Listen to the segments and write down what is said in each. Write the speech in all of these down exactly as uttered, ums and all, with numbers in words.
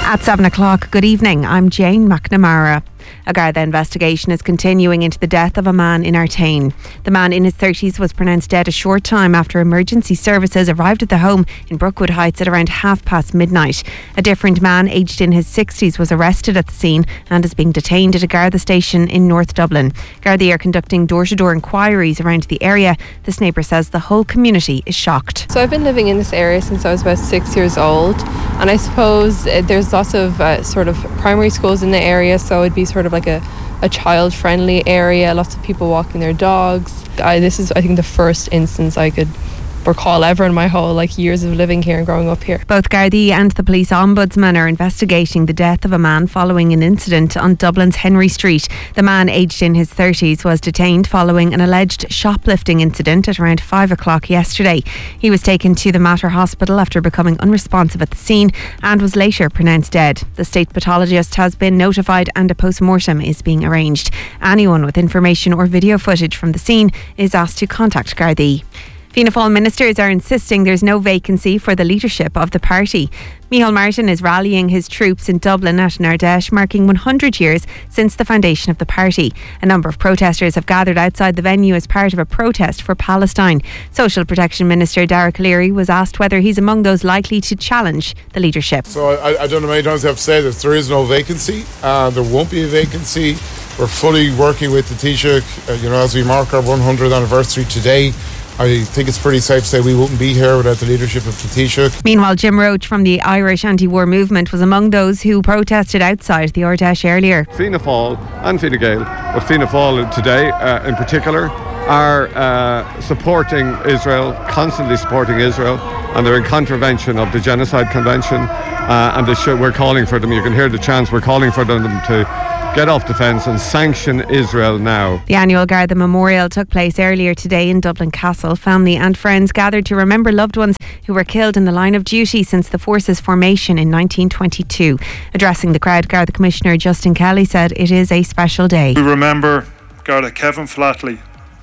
At seven o'clock, good evening, I'm Jane McNamara. A Garda investigation is continuing into the death of a man in Artane. The man in his thirties was pronounced dead a short time after emergency services arrived at the home in Brookwood Heights at around half past midnight. A different man aged in his sixties was arrested at the scene and is being detained at a Garda station in North Dublin. Garda are conducting door-to-door inquiries around the area. This neighbour says the whole community is shocked. So I've been living in this area since I was about six years old, and I suppose uh, there's lots of uh, sort of primary schools in the area, so it'd be sort of like a, a child-friendly area, lots of people walking their dogs. I, this is, I think, the first instance I could recall ever in my whole like years of living here and growing up here. Both Gardaí and the police ombudsman are investigating the death of a man following an incident on Dublin's Henry Street. The man, aged in his thirties, was detained following an alleged shoplifting incident at around five o'clock yesterday. He was taken to the Mater Hospital after becoming unresponsive at the scene and was later pronounced dead. The state pathologist has been notified and a post-mortem is being arranged. Anyone with information or video footage from the scene is asked to contact Gardaí. Fianna Fáil ministers are insisting there's no vacancy for the leadership of the party. Micheál Martin is rallying his troops in Dublin at an Ardèche, marking one hundred years since the foundation of the party. A number of protesters have gathered outside the venue as part of a protest for Palestine. Social Protection Minister Derek Leary was asked whether he's among those likely to challenge the leadership. So I, I don't know how many times I have to say this. There is no vacancy. Uh, there won't be a vacancy. We're fully working with the Taoiseach, uh, you know, as we mark our one hundredth anniversary today. I think it's pretty safe to say we wouldn't be here without the leadership of the Taoiseach. Meanwhile, Jim Roach from the Irish anti-war movement was among those who protested outside the Ardèche earlier. Fianna Fáil and Fine Gael, but Fianna Fáil today uh, in particular, are uh, supporting Israel, constantly supporting Israel, and they're in contravention of the Genocide Convention, uh, and they should, we're calling for them, you can hear the chants, we're calling for them to get off the fence and sanction Israel now. The annual Garda Memorial took place earlier today in Dublin Castle. Family and friends gathered to remember loved ones who were killed in the line of duty since the force's formation in nineteen twenty-two. Addressing the crowd, Garda Commissioner Justin Kelly said it is a special day. We remember Garda Kevin Flatley,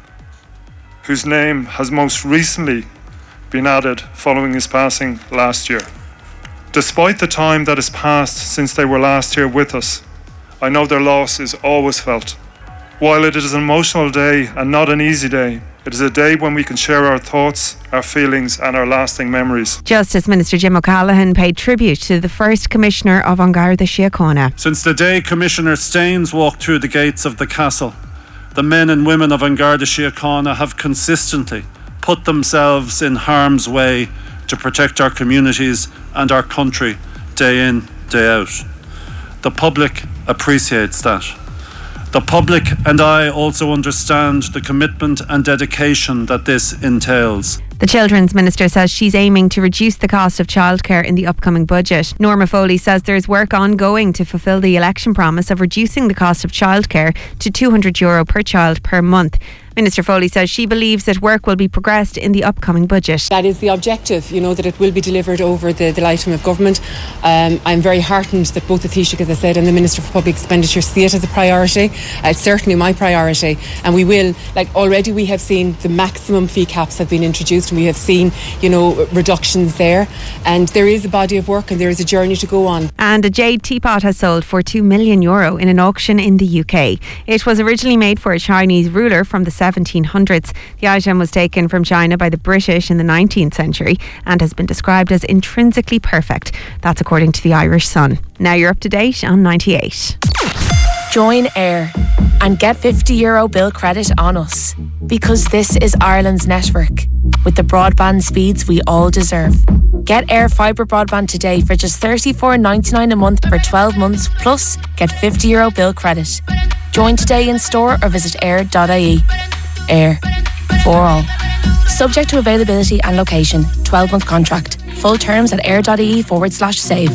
whose name has most recently been added following his passing last year. Despite the time that has passed since they were last here with us, I know their loss is always felt. While it is an emotional day and not an easy day, it is a day when we can share our thoughts, our feelings and our lasting memories. Justice Minister Jim O'Callaghan paid tribute to the first Commissioner of An Garda Síochána. Since the day Commissioner Staines walked through the gates of the castle, the men and women of An Garda Síochána have consistently put themselves in harm's way to protect our communities and our country day in, day out. The public appreciates that. The public and I also understand the commitment and dedication that this entails. The Children's Minister says she's aiming to reduce the cost of childcare in the upcoming budget. Norma Foley says there is work ongoing to fulfil the election promise of reducing the cost of childcare to two hundred euro per child per month. Minister Foley says she believes that work will be progressed in the upcoming budget. That is the objective, you know, that it will be delivered over the, the lifetime of government. Um, I'm very heartened that both the Taoiseach, as I said, and the Minister for Public Expenditure see it as a priority. Uh, it's certainly my priority. And we will, like already we have seen the maximum fee caps have been introduced and we have seen, you know, reductions there. And there is a body of work and there is a journey to go on. And a jade teapot has sold for two million euro in an auction in the U K. It was originally made for a Chinese ruler from the seventeen hundreds. The item was taken from China by the British in the nineteenth century and has been described as intrinsically perfect. That's according to the Irish Sun. Now you're up to date on ninety-eight. Join Air and get fifty euro bill credit on us, because this is Ireland's network with the broadband speeds we all deserve. Get Air Fibre broadband today for just thirty-four ninety-nine a month for twelve months, plus get fifty euro bill credit. Join today in store or visit air dot I E. Air, for all. Subject to availability and location. twelve month contract. Full terms at air.ie forward slash save.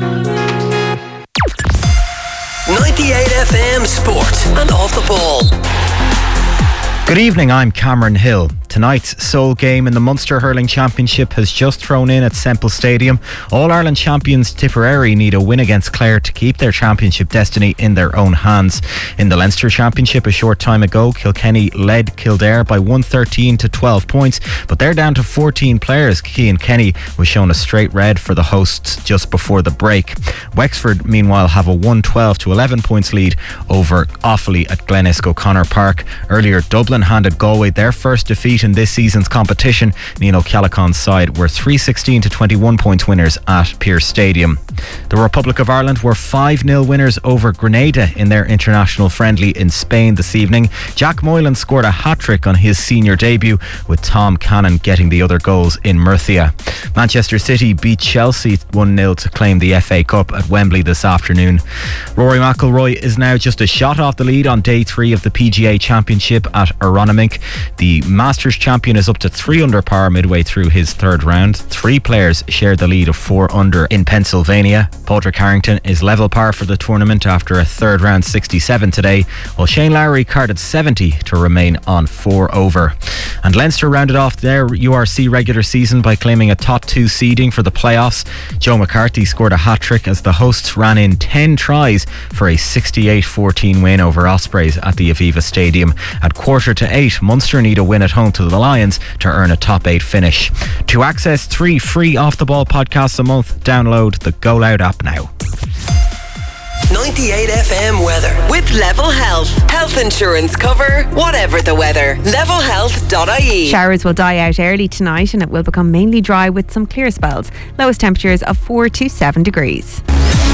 ninety-eight F M Sport and Off the Ball. Good evening, I'm Cameron Hill. Tonight's sole game in the Munster Hurling Championship has just thrown in at Semple Stadium. All-Ireland champions Tipperary need a win against Clare to keep their championship destiny in their own hands. In the Leinster Championship a short time ago, Kilkenny led Kildare by one thirteen to twelve points, but they're down to fourteen players. Cian Kenny was shown a straight red for the hosts just before the break. Wexford, meanwhile, have a one twelve to eleven points lead over Offaly at Glenisco O'Connor Park. Earlier, Dublin handed Galway their first defeat in this season's competition. Nino Calicon's side were three sixteen to twenty-one points winners at Pearse Stadium. The Republic of Ireland were five nil winners over Grenada in their international friendly in Spain this evening. Jack Moylan scored a hat-trick on his senior debut, with Tom Cannon getting the other goals in Murcia. Manchester City beat Chelsea one nil to claim the F A Cup at Wembley this afternoon. Rory McIlroy is now just a shot off the lead on day three of the P G A Championship at Aronimink. The Masters champion is up to three under par midway through his third round. Three players share the lead of four under in Pennsylvania. Padraig Harrington is level par for the tournament after a third round sixty-seven today, while Shane Lowry carded seventy to remain on four over. And Leinster rounded off their U R C regular season by claiming a top two seeding for the playoffs. Joe McCarthy scored a hat-trick as the hosts ran in ten tries for a sixty-eight fourteen win over Ospreys at the Aviva Stadium. At quarter to eight, Munster need a win at home to the Lions to earn a top eight finish. To access three free Off The Ball podcasts a month, download the Go Loud app now. ninety-eight F M weather with Level Health. Health insurance cover, whatever the weather. level health dot I E. Showers will die out early tonight and it will become mainly dry with some clear spells. Lowest temperatures of four to seven degrees.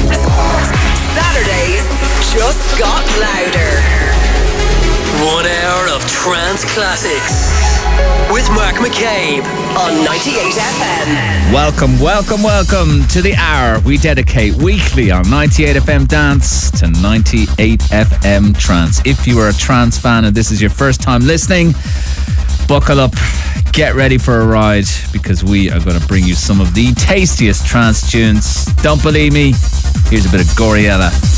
Saturdays just got louder. One hour of trance classics with Mark McCabe on ninety-eight F M. Welcome, welcome, welcome to the hour we dedicate weekly on ninety-eight F M Dance to ninety-eight F M Trance. If you are a trance fan and this is your first time listening, buckle up, get ready for a ride, because we are going to bring you some of the tastiest trance tunes. Don't believe me? Here's a bit of Goriella.